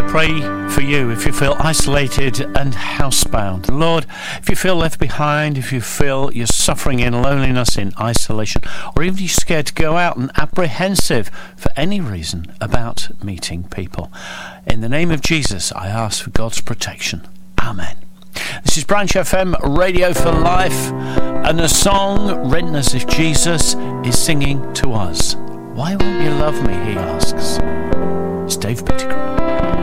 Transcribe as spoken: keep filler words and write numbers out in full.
pray for you if you feel isolated and housebound. Lord, if you feel left behind, if you feel you're suffering in loneliness, in isolation, or even you're scared to go out and apprehensive for any reason about meeting people. In the name of Jesus, I ask for God's protection. Amen. This is Branch F M Radio for Life, and a song written as if Jesus is singing to us. Why won't you love me, he asks. It's Dave Pettigrew.